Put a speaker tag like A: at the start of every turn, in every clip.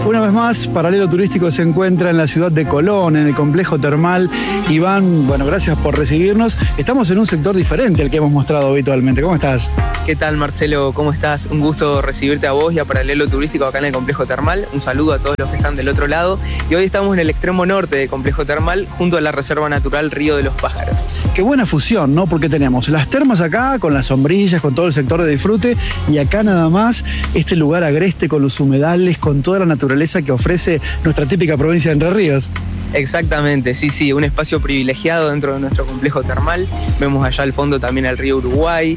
A: Una vez más, Paralelo Turístico se encuentra en la ciudad de Colón, en el complejo termal. Iván, bueno, gracias por recibirnos. Estamos en un sector diferente al que hemos mostrado habitualmente. ¿Cómo estás?
B: ¿Qué tal, Marcelo? ¿Cómo estás? Un gusto recibirte a vos y a Paralelo Turístico acá en el complejo termal. Un saludo a todos los que están del otro lado. Y hoy estamos en el extremo norte del complejo termal, junto a la Reserva Natural Río de los Pájaros.
A: Qué buena fusión, ¿no? Porque tenemos las termas acá, con las sombrillas, con todo el sector de disfrute, y acá nada más este lugar agreste con los humedales, con toda la naturaleza que ofrece nuestra típica provincia de Entre Ríos.
B: Exactamente, sí, un espacio privilegiado dentro de nuestro complejo termal. Vemos allá al fondo también el río Uruguay.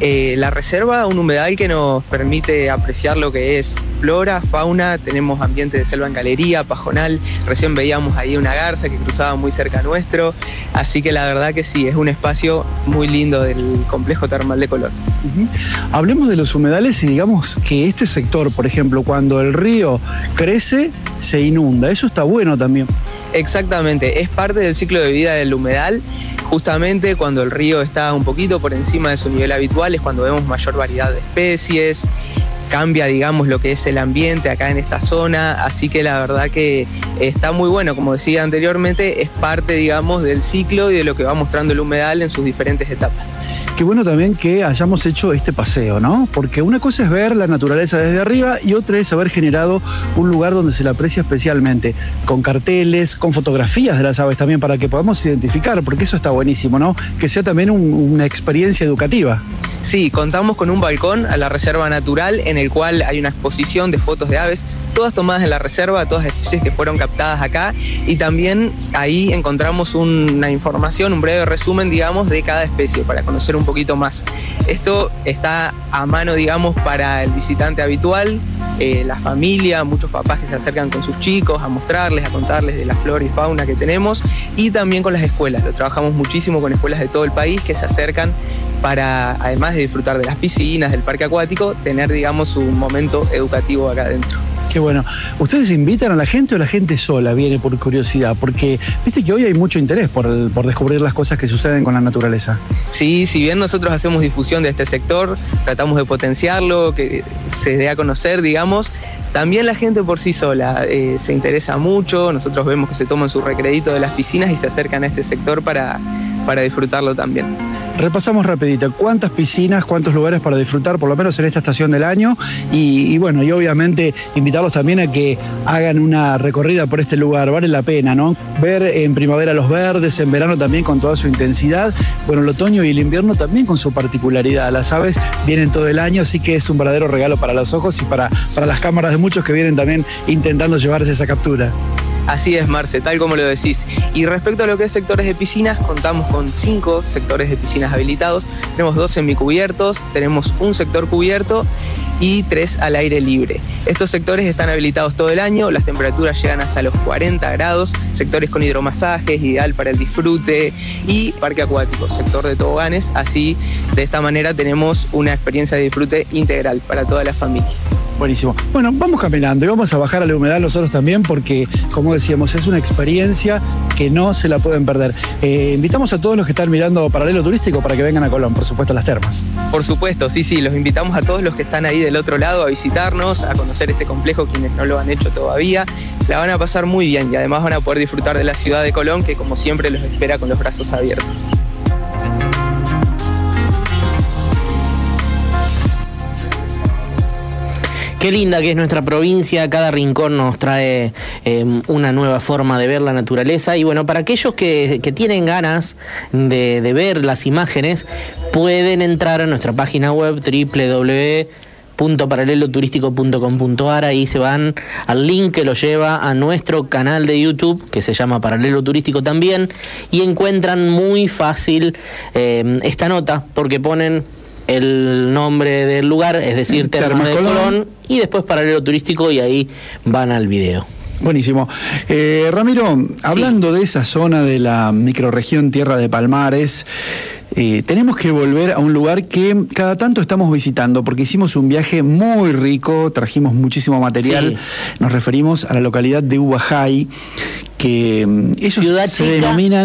B: La reserva, un humedal que nos permite apreciar lo que es flora, fauna. Tenemos ambiente de selva en galería, pajonal. Recién veíamos ahí una garza que cruzaba muy cerca nuestro. Así que la verdad que sí, es un espacio muy lindo del complejo termal de Colón.
A: Hablemos de los humedales y digamos que este sector, por ejemplo, cuando el río crece, se inunda. Eso está bueno también.
B: Exactamente, es parte del ciclo de vida del humedal. Justamente cuando el río está un poquito por encima de su nivel habitual es cuando vemos mayor variedad de especies, cambia, digamos, lo que es el ambiente acá en esta zona, así que la verdad que está muy bueno, como decía anteriormente, es parte, digamos, del ciclo y de lo que va mostrando el humedal en sus diferentes etapas.
A: Qué bueno también que hayamos hecho este paseo, ¿no? Porque una cosa es ver la naturaleza desde arriba y otra es haber generado un lugar donde se la aprecia especialmente, con carteles, con fotografías de las aves también para que podamos identificar, porque eso está buenísimo, ¿no? Que sea también una experiencia educativa.
B: Sí, contamos con un balcón a la Reserva Natural en el cual hay una exposición de fotos de aves, todas tomadas en la reserva, todas especies que fueron captadas acá, y también ahí encontramos una información, un breve resumen, digamos, de cada especie para conocer un poquito más. Esto está a mano, digamos, para el visitante habitual, la familia, muchos papás que se acercan con sus chicos a mostrarles, a contarles de la flora y fauna que tenemos, y también con las escuelas. Lo trabajamos muchísimo con escuelas de todo el país que se acercan para, además de disfrutar de las piscinas, del parque acuático, tener, digamos, un momento educativo acá adentro.
A: Qué bueno. ¿Ustedes invitan a la gente o la gente sola viene por curiosidad? Porque viste que hoy hay mucho interés por descubrir las cosas que suceden con la naturaleza.
B: Sí, si bien nosotros hacemos difusión de este sector, tratamos de potenciarlo, que se dé a conocer, digamos, también la gente por sí sola se interesa mucho. Nosotros vemos que se toman su recredito de las piscinas y se acercan a este sector para disfrutarlo también.
A: Repasamos rapidito, ¿cuántas piscinas, cuántos lugares para disfrutar, por lo menos en esta estación del año? Y bueno, y obviamente invitarlos también a que hagan una recorrida por este lugar, vale la pena, ¿no? Ver en primavera los verdes, en verano también con toda su intensidad, bueno, el otoño y el invierno también con su particularidad. Las aves vienen todo el año, así que es un verdadero regalo para los ojos y para las cámaras de muchos que vienen también intentando llevarse esa captura.
B: Así es, Marce, tal como lo decís. Y respecto a lo que es sectores de piscinas, contamos con 5 sectores de piscinas habilitados. Tenemos 2 semicubiertos, tenemos un sector cubierto y 3 al aire libre. Estos sectores están habilitados todo el año, las temperaturas llegan hasta los 40 grados, sectores con hidromasajes, ideal para el disfrute, y parque acuático, sector de toboganes. Así, de esta manera tenemos una experiencia de disfrute integral para toda la familia.
A: Buenísimo. Bueno, vamos caminando y vamos a bajar a la humedal nosotros también porque, como decíamos, es una experiencia que no se la pueden perder. Invitamos a todos los que están mirando Paralelo Turístico para que vengan a Colón, por supuesto, a las termas.
B: Por supuesto, sí, los invitamos a todos los que están ahí del otro lado a visitarnos, a conocer este complejo, quienes no lo han hecho todavía. La van a pasar muy bien y además van a poder disfrutar de la ciudad de Colón, que como siempre los espera con los brazos abiertos.
C: Qué linda que es nuestra provincia, cada rincón nos trae una nueva forma de ver la naturaleza. Y bueno, para aquellos que tienen ganas de ver las imágenes, pueden entrar a nuestra página web www.paraleloturístico.com.ar. Ahí se van al link que los lleva a nuestro canal de YouTube, que se llama Paralelo Turístico también, y encuentran muy fácil esta nota, porque ponen el nombre del lugar, es decir, Termas de Colón, y después Paralelo Turístico, y ahí van al video.
A: Buenísimo. Ramiro, hablando de esa zona de la microrregión Tierra de Palmares, tenemos que volver a un lugar que cada tanto estamos visitando, porque hicimos un viaje muy rico, trajimos muchísimo material. Sí. Nos referimos a la localidad de Huajay, que ellos se denominan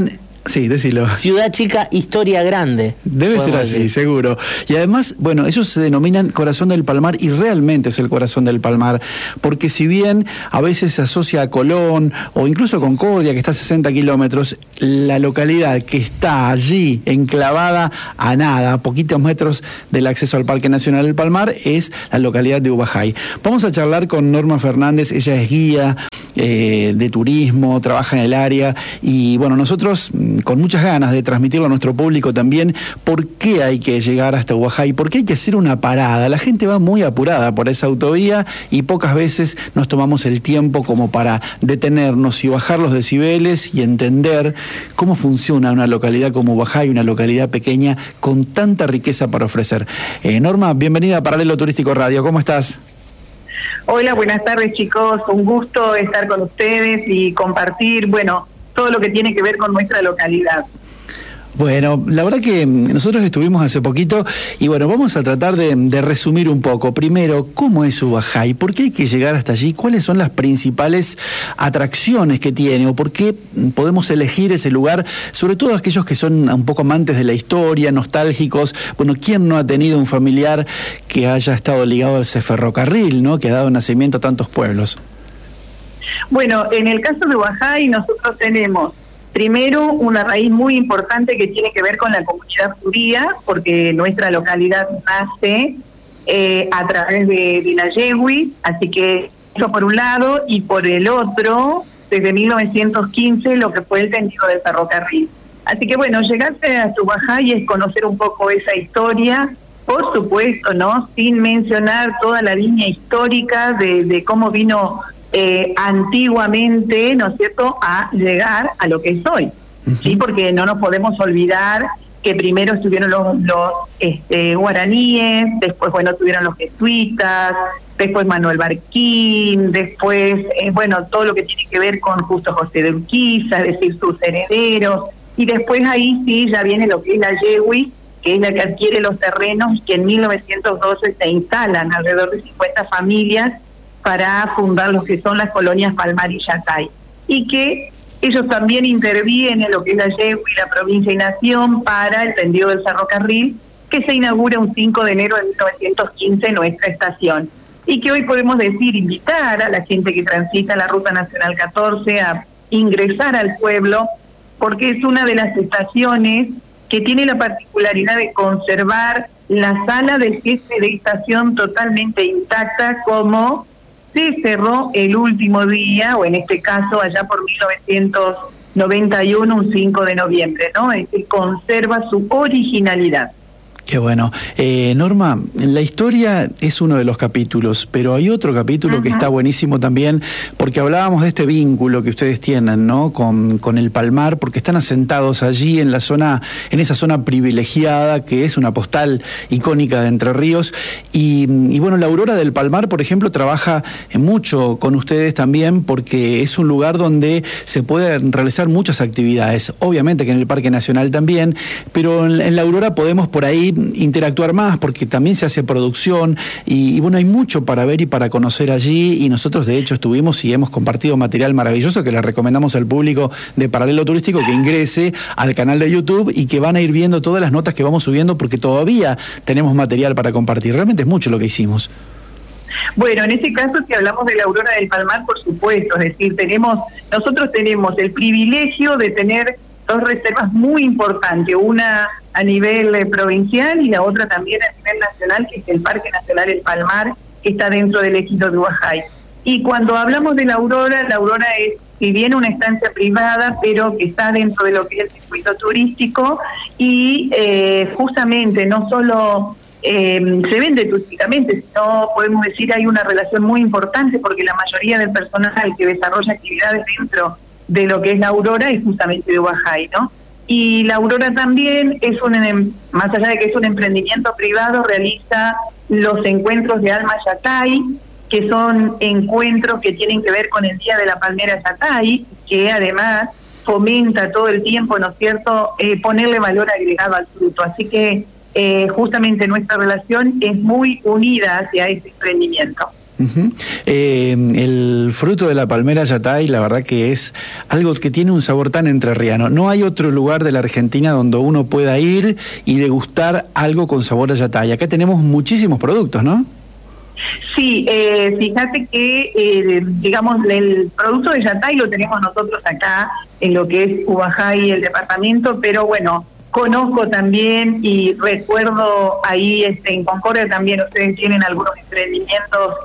A: Sí, decilo.
C: Ciudad chica, historia grande.
A: Debe ser así, decir. Seguro. Y además, bueno, ellos se denominan Corazón del Palmar y realmente es el Corazón del Palmar, porque si bien a veces se asocia a Colón o incluso a Concordia, que está a 60 kilómetros, la localidad que está allí enclavada a nada, a poquitos metros del acceso al Parque Nacional del Palmar, es la localidad de Ubajay. Vamos a charlar con Norma Fernández, ella es guía de turismo, trabaja en el área y bueno, nosotros con muchas ganas de transmitirlo a nuestro público también, por qué hay que llegar hasta Ubajay, por qué hay que hacer una parada. La gente va muy apurada por esa autovía y pocas veces nos tomamos el tiempo como para detenernos y bajar los decibeles y entender cómo funciona una localidad como Ubajay, una localidad pequeña con tanta riqueza para ofrecer. Norma, bienvenida a Paralelo Turístico Radio, ¿cómo estás?
D: Hola, buenas tardes chicos, un gusto estar con ustedes y compartir, bueno, todo lo que tiene que ver con nuestra localidad.
A: Bueno, la verdad que nosotros estuvimos hace poquito y bueno, vamos a tratar de resumir un poco. Primero, ¿cómo es Ubajay? ¿Por qué hay que llegar hasta allí? ¿Cuáles son las principales atracciones que tiene? ¿O por qué podemos elegir ese lugar? Sobre todo aquellos que son un poco amantes de la historia, nostálgicos. Bueno, ¿quién no ha tenido un familiar que haya estado ligado a ese ferrocarril, ¿no? Que ha dado nacimiento a tantos pueblos.
D: Bueno, en el caso de Ubajay nosotros tenemos primero una raíz muy importante que tiene que ver con la comunidad judía, porque nuestra localidad nace a través de la Yehui, así que eso por un lado, y por el otro, desde 1915, lo que fue el tendido del ferrocarril. Así que bueno, llegarse a Ubajay es conocer un poco esa historia, por supuesto, ¿no? Sin mencionar toda la línea histórica de cómo vino antiguamente, ¿no es cierto?, a llegar a lo que es hoy, ¿sí? Porque no nos podemos olvidar que primero estuvieron los guaraníes, después, bueno, estuvieron los jesuitas, después Manuel Barquín, después, bueno, todo lo que tiene que ver con Justo José de Urquiza, es decir, sus herederos, y después ahí sí ya viene lo que es la Yehui, que es la que adquiere los terrenos y que en 1912 se instalan alrededor de 50 familias para fundar lo que son las colonias Palmar y Yatay, y que ellos también intervienen en lo que es la Yehui, la provincia y nación, para el tendido del ferrocarril, que se inaugura un 5 de enero de 1915 en nuestra estación, y que hoy podemos decir, invitar a la gente que transita la Ruta Nacional 14 a ingresar al pueblo, porque es una de las estaciones que tiene la particularidad de conservar la sala del jefe de estación totalmente intacta, como se cerró el último día, o en este caso allá por 1991, un 5 de noviembre, ¿no? Es que conserva su originalidad.
A: Qué bueno. Norma, la historia es uno de los capítulos, pero hay otro capítulo que está buenísimo también, porque hablábamos de este vínculo que ustedes tienen, ¿no? Con el Palmar, porque están asentados allí en la zona, en esa zona privilegiada que es una postal icónica de Entre Ríos. Y bueno, la Aurora del Palmar, por ejemplo, trabaja mucho con ustedes también, porque es un lugar donde se pueden realizar muchas actividades. Obviamente que en el Parque Nacional también, pero en la Aurora podemos por ahí interactuar más, porque también se hace producción y bueno, hay mucho para ver y para conocer allí, y nosotros de hecho estuvimos y hemos compartido material maravilloso que le recomendamos al público de Paralelo Turístico que ingrese al canal de YouTube y que van a ir viendo todas las notas que vamos subiendo, porque todavía tenemos material para compartir. Realmente es mucho lo que hicimos.
D: Bueno, en ese caso, si hablamos de la Aurora del Palmar, por supuesto, es decir, nosotros tenemos el privilegio de tener dos reservas muy importantes, una a nivel provincial y la otra también a nivel nacional, que es el Parque Nacional El Palmar, que está dentro del ejido de Ubajay. Y cuando hablamos de la Aurora es, si bien una estancia privada, pero que está dentro de lo que es el circuito turístico, y justamente no solo se vende turísticamente, sino podemos decir hay una relación muy importante, porque la mayoría del personal que desarrolla actividades dentro de lo que es la Aurora es justamente de Ubajay, ¿no? Y la Aurora también es más allá de que es un emprendimiento privado, realiza los encuentros de Alma Yatay, que son encuentros que tienen que ver con el Día de la Palmera Yatay, que además fomenta todo el tiempo, ¿no es cierto?, ponerle valor agregado al fruto. Así que justamente nuestra relación es muy unida hacia ese emprendimiento.
A: El fruto de la palmera Yatay, la verdad que es algo que tiene un sabor tan entrerriano. No hay otro lugar de la Argentina donde uno pueda ir y degustar algo con sabor a Yatay. Acá tenemos muchísimos productos, ¿no?
D: Sí, fíjate que, digamos, el producto de Yatay lo tenemos nosotros acá en lo que es Ubajay, el departamento, pero bueno, conozco también y recuerdo ahí en Concordia también ustedes tienen algunos emprendimientos